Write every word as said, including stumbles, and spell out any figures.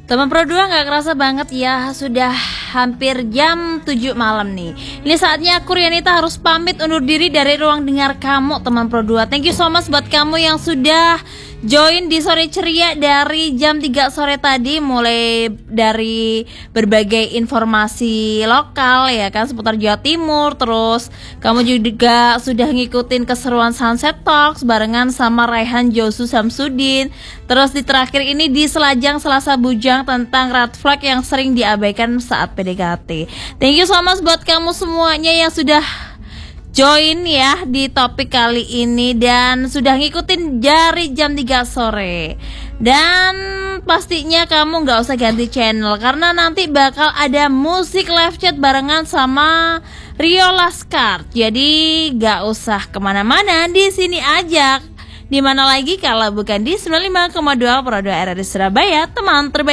Teman Pro dua nggak kerasa banget ya, sudah hampir jam tujuh malam nih. Ini saatnya aku Rianita harus pamit undur diri dari ruang dengar kamu teman Pro dua. Thank you so much buat kamu yang sudah join di sore ceria dari jam tiga sore tadi, mulai dari berbagai informasi lokal ya kan seputar Jawa Timur. Terus kamu juga sudah ngikutin keseruan Sunset Talks barengan sama Raihan Josu Samsudin. Terus di terakhir ini di Selajang Selasa Bujang tentang red flag yang sering diabaikan saat P D K T. Thank you so much buat kamu semuanya yang sudah join ya di topik kali ini dan sudah ngikutin dari jam tiga sore. Dan pastinya kamu gak usah ganti channel karena nanti bakal ada musik live chat barengan sama Rio Laskar. Jadi gak usah kemana-mana, di sini aja. Dimana lagi kalau bukan di sembilan puluh lima koma dua Pro dua R R I Surabaya, teman terbaik.